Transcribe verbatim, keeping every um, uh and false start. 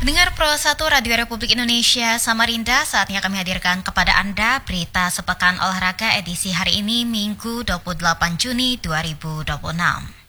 Pendengar Pro satu Radio Republik Indonesia Samarinda, saatnya kami hadirkan kepada Anda berita sepekan olahraga edisi hari ini Minggu dua puluh delapan Juni dua ribu dua puluh enam.